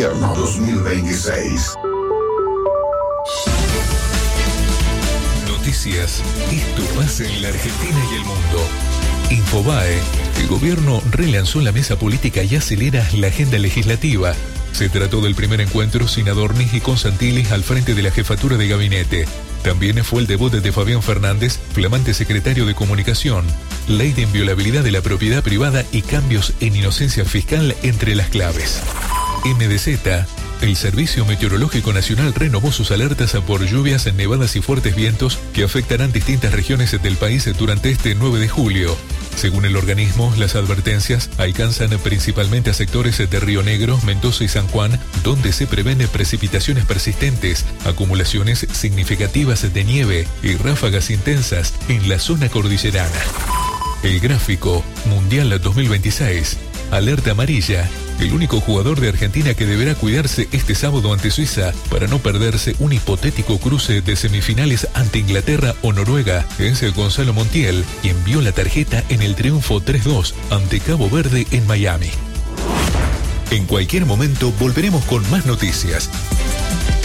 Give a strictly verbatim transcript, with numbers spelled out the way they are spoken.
Invierno dos mil veintiséis. Noticias. Esto pasa en la Argentina y el mundo. Infobae. El gobierno relanzó la mesa política y acelera la agenda legislativa. Se trató del primer encuentro sin Adorni y con Santilli al frente de la jefatura de gabinete. También fue el debut de Fabián Fernández, flamante secretario de Comunicación. Ley de inviolabilidad de la propiedad privada y cambios en inocencia fiscal entre las claves. M D Z. El Servicio Meteorológico Nacional renovó sus alertas por lluvias, nevadas y fuertes vientos que afectarán distintas regiones del país durante este nueve de julio. Según el organismo, las advertencias alcanzan principalmente a sectores de Río Negro, Mendoza y San Juan, donde se prevén precipitaciones persistentes, acumulaciones significativas de nieve y ráfagas intensas en la zona cordillerana. El Gráfico, Mundial dos mil veintiséis. Alerta amarilla. El único jugador de Argentina que deberá cuidarse este sábado ante Suiza para no perderse un hipotético cruce de semifinales ante Inglaterra o Noruega es Gonzalo Montiel, quien vio la tarjeta en el triunfo tres dos ante Cabo Verde en Miami. En cualquier momento volveremos con más noticias.